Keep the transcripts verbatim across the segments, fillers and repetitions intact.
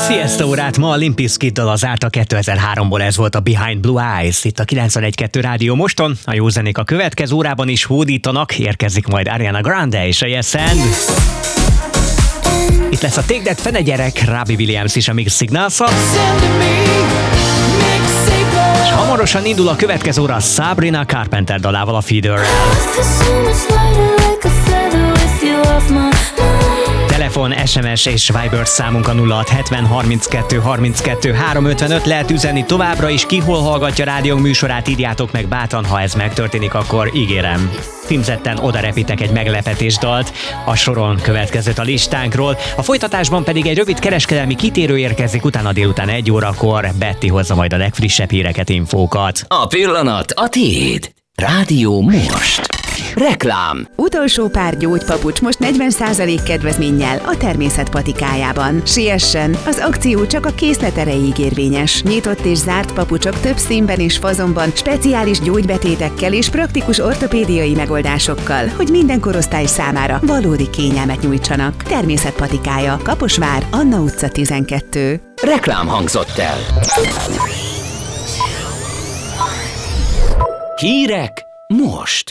Siesta órát ma a Limp Bizkittal az árta kétezer-háromból, ez volt a Behind Blue Eyes, itt a kilencvenegy kettő Rádió Moston. A jó zenék a következő órában is hódítanak, érkezik majd Ariana Grande és a Yes and. Itt lesz a Take That Fene gyerek, Robbie Williams is a Mixed Signals-a. És hamarosan indul a következő óra Sabrina Carpenter dalával, a Feederrel. Telefon, es em es és Viber számunk a nulla hat hetven harminckettő harminckettő háromszázötvenöt. Lehet üzenni továbbra is, ki hol hallgatja rádiónk műsorát, írjátok meg bátran, ha ez megtörténik, akkor ígérem. Címzetten oda repitek egy meglepetés dalt a soron következőt a listánkról. A folytatásban pedig egy rövid kereskedelmi kitérő érkezik, utána délután egy órakor Betty hozza majd a legfrissebb híreket, infókat. A pillanat a tiéd. Rádió Most. Reklám. Utolsó pár gyógypapucs most negyven százalék kedvezménnyel a Természet patikájában. Siessen! Az akció csak a készlet erejéig érvényes. Nyitott és zárt papucsok több színben és fazonban, speciális gyógybetétekkel és praktikus ortopédiai megoldásokkal, hogy minden korosztály számára valódi kényelmet nyújtsanak. Természet patikája. Kaposvár, Anna utca tizenkettő. Reklám hangzott el. Hírek most.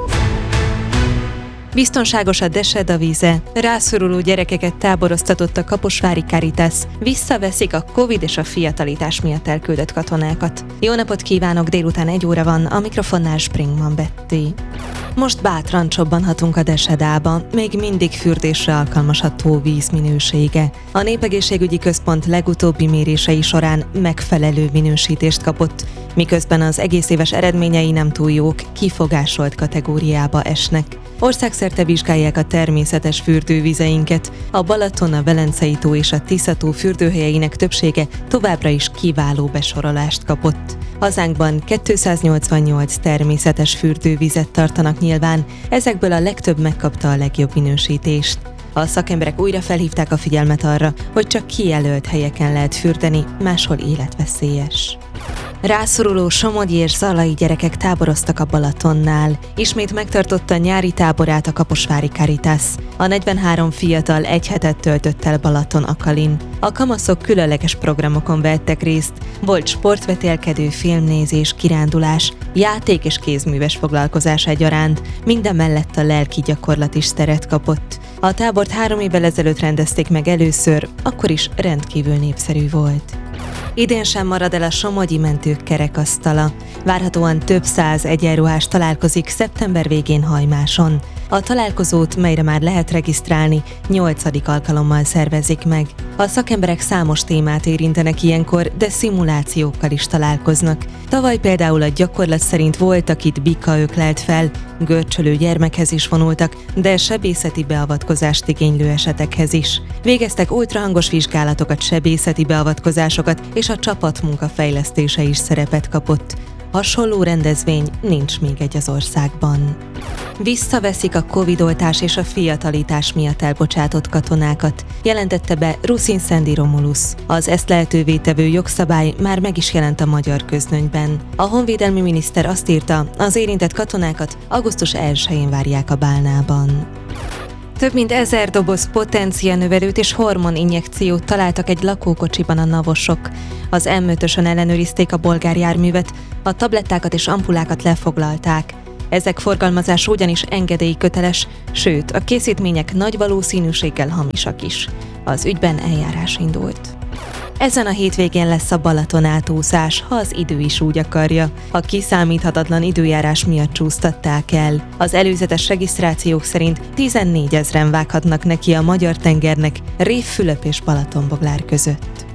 Biztonságos a Deseda víze, rászoruló gyerekeket táboroztatott a kaposvári Caritas, visszaveszik a Covid és a fiatalitás miatt elküldött katonákat. Jó napot kívánok, délután egy óra van, a mikrofonnál Springman Betty. Most bátran csobbanhatunk a Desedába, még mindig fürdésre alkalmas a tó víz minősége. A Népegészségügyi Központ legutóbbi mérései során megfelelő minősítést kapott, miközben az egész éves eredményei nem túl jók, kifogásolt kategóriába esnek. Országszerte vizsgálják a természetes fürdővizeinket, a Balaton, a Velencei tó és a Tisza-tó fürdőhelyeinek többsége továbbra is kiváló besorolást kapott. Hazánkban kétszáznyolcvannyolc természetes fürdővizet tartanak nyilván, ezekből a legtöbb megkapta a legjobb minősítést. A szakemberek újra felhívták a figyelmet arra, hogy csak kijelölt helyeken lehet fürdeni, máshol életveszélyes. Rászoruló somogyi és zalai gyerekek táboroztak a Balatonnál. Ismét megtartotta nyári táborát a kaposvári Caritas. A negyvenhárom fiatal egy hetet töltött el Balaton Akalin. A kamaszok különleges programokon vettek részt. Volt sportvetélkedő, filmnézés, kirándulás, játék és kézműves foglalkozás egyaránt. Minden mellett a lelki gyakorlat is teret kapott. A tábort három évvel ezelőtt rendezték meg először, akkor is rendkívül népszerű volt. Idén sem marad el a somogyi mentők kerekasztala. Várhatóan több száz egyenruhás találkozik szeptember végén Hajmáson. A találkozót, melyre már lehet regisztrálni, nyolcadik alkalommal szervezik meg. A szakemberek számos témát érintenek ilyenkor, de szimulációkkal is találkoznak. Tavaly például a gyakorlat szerint volt, akit bika öklelt fel, görcsölő gyermekhez is vonultak, de sebészeti beavatkozást igénylő esetekhez is. Végeztek ultrahangos vizsgálatokat, sebészeti beavatkozásokat, és a csapatmunka fejlesztése is szerepet kapott. Hasonló rendezvény nincs még egy az országban. Visszaveszik a Covid-oltás és a fiatalitás miatt elbocsátott katonákat, jelentette be Ruszin Szendi Romulusz. Az ezt lehetővé tevő jogszabály már meg is jelent a magyar közlönyben. A honvédelmi miniszter azt írta, az érintett katonákat augusztus elsején várják a Bálnában. Több mint ezer doboz potencianövelőt és hormoninjekciót találtak egy lakókocsiban a navosok. Az em ötösön ellenőrizték a bolgár járművet, a tablettákat és ampulákat lefoglalták. Ezek forgalmazása ugyanis engedélyköteles, sőt, a készítmények nagy valószínűséggel hamisak is. Az ügyben eljárás indult. Ezen a hétvégén lesz a Balaton átúszás, ha az idő is úgy akarja. A kiszámíthatatlan időjárás miatt csúsztatták el. Az előzetes regisztrációk szerint tizennégyezren vághatnak neki a magyar tengernek Révfülöp és Balatonboglár között.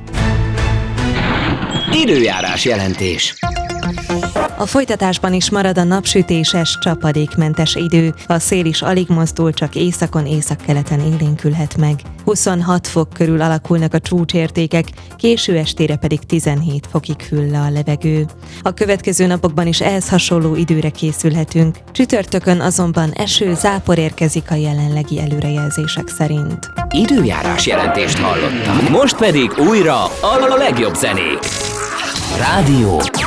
Időjárás jelentés. A folytatásban is marad a napsütéses, csapadékmentes idő, a szél is alig mozdul, csak északon, északkeleten élénkülhet meg. huszonhat fok körül alakulnak a csúcsértékek, késő estére pedig tizenhét fokig hűl le a levegő. A következő napokban is ehhez hasonló időre készülhetünk. Csütörtökön azonban eső, zápor érkezik a jelenlegi előrejelzések szerint. Időjárás jelentést hallottam. Most pedig újra a legjobb zenék. Rádió